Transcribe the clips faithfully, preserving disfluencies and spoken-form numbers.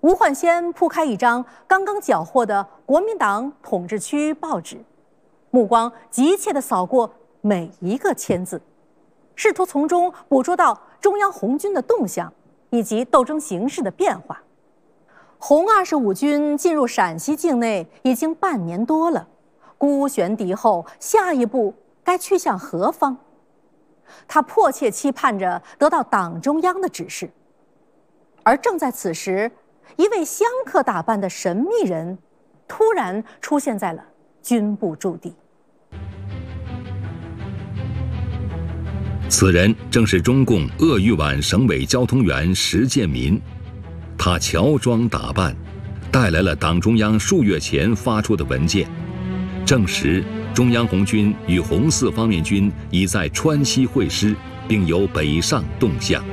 吴焕先铺开一张刚刚缴获的国民党统治区报纸，目光急切地扫过每一个签字，试图从中捕捉到中央红军的动向以及斗争形势的变化。红二十五军进入陕西境内已经半年多了，孤悬敌后，下一步该去向何方？他迫切期盼着得到党中央的指示。而正在此时，一位香客打扮的神秘人突然出现在了军部驻地。 此人正是中共鄂豫皖省委交通员石建民，他乔装打扮，带来了党中央数月前发出的文件，证实中央红军与红四方面军已在川西会师，并有北上动向。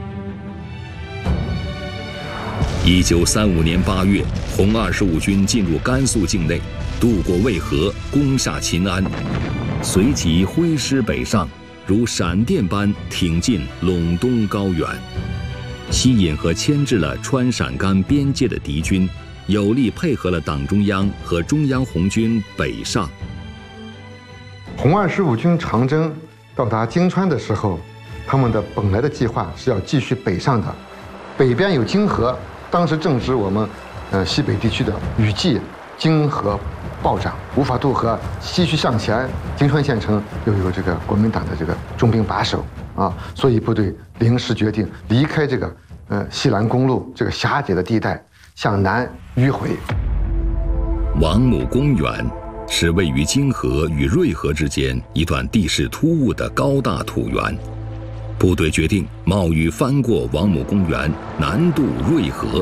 一九三五年八月，红二十五军进入甘肃境内，渡过渭河，攻下秦安，随即挥师北上，如闪电般挺进陇东高原，吸引和牵制了川陕甘边界的敌军，有力配合了党中央和中央红军北上。 红二十五军长征到达京川的时候，他们的本来的计划是要继续北上的，北边有京河。当时正值我们，呃，西北地区的雨季，京河暴涨，无法渡河，继续向前。京川县城又有这个国民党的这个重兵把守啊，所以部队临时决定离开这个呃西兰公路这个狭窄的地带，向南迂回。 王母公园是位于京河与瑞河之间一段地势突兀的高大土原。部队决定冒雨翻过王母公园，南渡瑞河。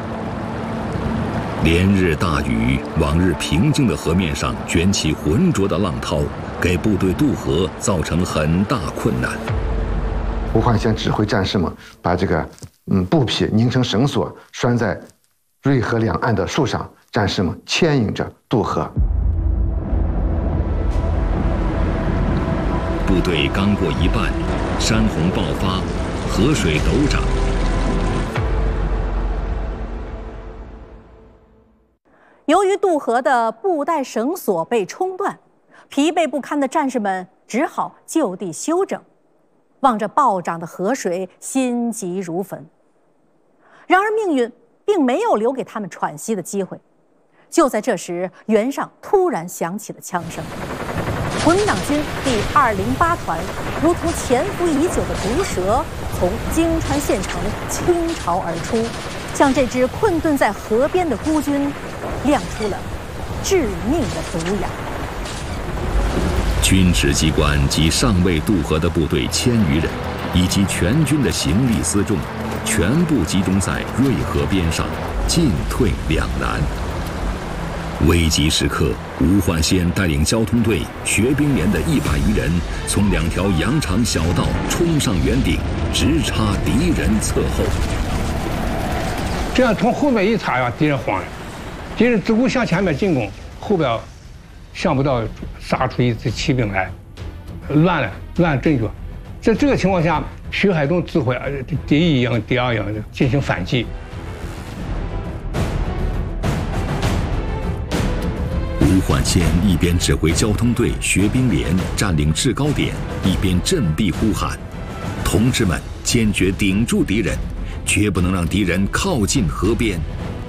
连日大雨，往日平静的河面上卷起浑浊的浪涛，给部队渡河造成很大困难。 吴焕先指挥战士们把这个嗯布匹拧成绳索，拴在瑞河两岸的树上，战士们牵引着渡河。 部队刚过一半，山洪爆发，河水陡涨。 由于渡河的布带绳索被冲断，疲惫不堪的战士们只好就地休整，望着暴涨的河水，心急如焚。然而命运并没有留给他们喘息的机会。就在这时，原上突然响起了枪声。国民党军第二零八团如同潜伏已久的毒蛇，从京川县城倾巢而出，向这支困顿在河边的孤军亮出了致命的毒牙。 军事机关及尚未渡河的部队千余人，以及全军的行李辎重，全部集中在瑞河边上，进退两难。危急时刻，吴焕先带领交通队学兵连的一百余人，从两条羊肠小道冲上圆顶，直插敌人侧后。 这样从后面一插呀，敌人慌了，敌人只顾向前面进攻，后边想不到杀出一支骑兵来，乱了乱阵脚。在这个情况下，徐海东指挥第一营、第二营进行反击。 吴焕先一边指挥交通队学兵连占领制高点，一边振臂呼喊：“同志们，坚决顶住敌人，绝不能让敌人靠近河边！”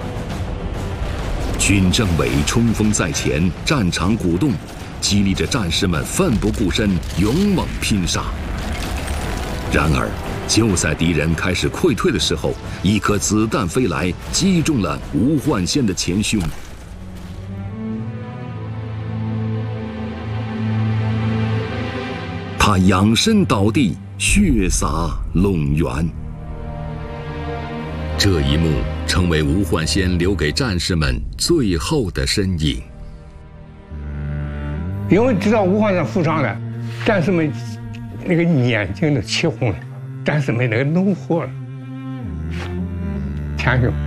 军政委冲锋在前，战场鼓动，激励着战士们奋不顾身，勇猛拼杀。然而，就在敌人开始溃退的时候，一颗子弹飞来，击中了吴焕先的前胸。他仰身倒地，血洒陇原。这一幕成为吴焕先留给战士们最后的身影。 因为知道吴焕先负伤了，战士们那个眼睛都气红了，战士们那个怒火了，天兄。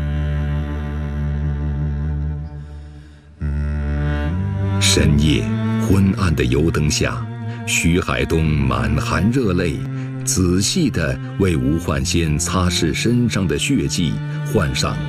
深夜昏暗的油灯下，徐海东满含热泪，仔细地为吴焕先擦拭身上的血迹，换上